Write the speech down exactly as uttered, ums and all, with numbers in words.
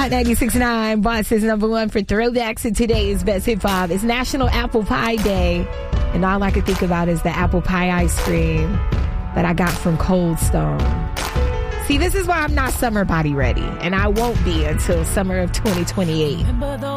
Hot ninety-six point nine, Boston's number one for throwbacks in today's Best Hip Hop. It's National Apple Pie Day, and all I can think about is the apple pie ice cream that I got from Cold Stone. See, this is why I'm not summer body ready, and I won't be until summer of twenty twenty-eight.